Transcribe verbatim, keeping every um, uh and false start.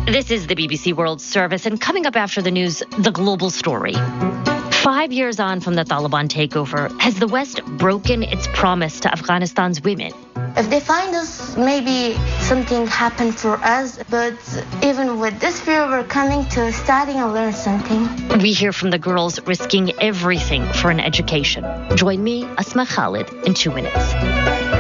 This is the B B C World Service, and coming up after the news, the global story. Five years on from the Taliban takeover, has the West broken its promise to Afghanistan's women? If they find us, maybe something happened for us, but even with this fear, we're coming to study and learn something. We hear from the girls risking everything for an education. Join me, Asma Khalid, in two minutes.